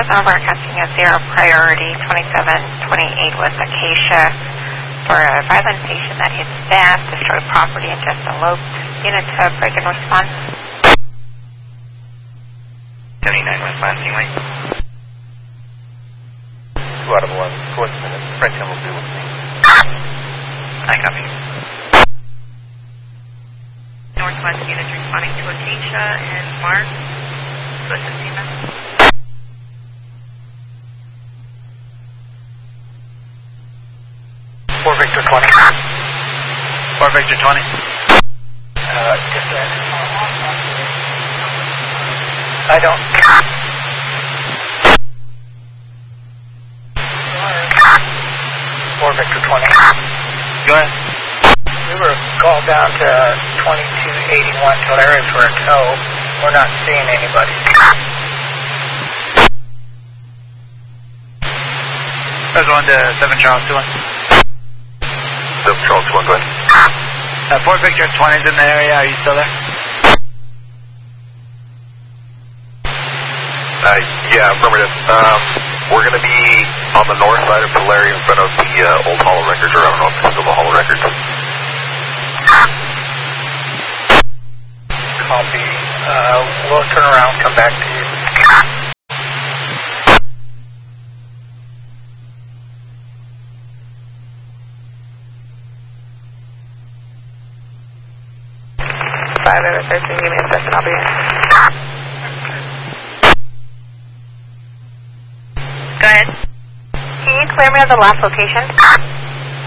broadcasting a 0 priority. 2728 was Acacia for a violent patient that hit staff, destroyed property, and just eloped. Unit to break in response. 79 responding, Lee. 2 out of 11. Coincidence. Franklin will be with me. I copy. Northwest units responding to Acacia and Mars. To assist you, ma'am. 4 Victor 20. 4 Victor 20. I don't. 4 Victor 20. Go ahead. We were called down to 2281 Tulare for a tow. We're not seeing anybody. Let's go on to 7 Charles 21. 7 Charles 21, go ahead. 4 Victor 20 is in the area. Are you still there? Yeah, affirmative. We're going to be on the north side of Tulare in front of the old Hall of Records, or I don't know if it's still the Hall of Records. Copy. We'll turn around, come back to you. Give me a second, I'll be in. Go ahead. Can you clear me of the last location?